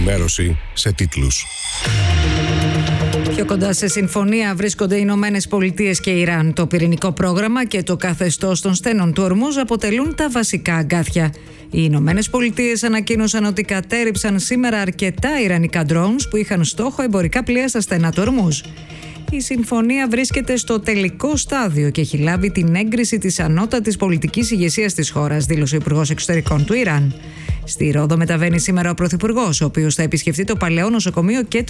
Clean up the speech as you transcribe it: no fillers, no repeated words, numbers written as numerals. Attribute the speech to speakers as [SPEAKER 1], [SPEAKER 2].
[SPEAKER 1] ενημέρωση σε τίτλους.
[SPEAKER 2] Πιο κοντά σε συμφωνία βρίσκονται οι Ηνωμένες Πολιτείες και Ιράν. Το πυρηνικό πρόγραμμα και το καθεστώς των στένων του Ορμούζ αποτελούν τα βασικά αγκάθια. Οι Ηνωμένες Πολιτείες ανακοίνωσαν ότι κατέρριψαν σήμερα αρκετά ιρανικά drones που είχαν στόχο εμπορικά πλοία στα στενά του Ορμούζ. Η συμφωνία βρίσκεται στο τελικό στάδιο και έχει λάβει την έγκριση της ανώτατης πολιτικής ηγεσίας της χώρας, δήλωσε ο Υπουργός Εξωτερικών του Ιράν. Στη Ρόδο μεταβαίνει σήμερα ο Πρωθυπουργός, ο οποίος θα επισκεφτεί το παλαιό νοσοκομείο και το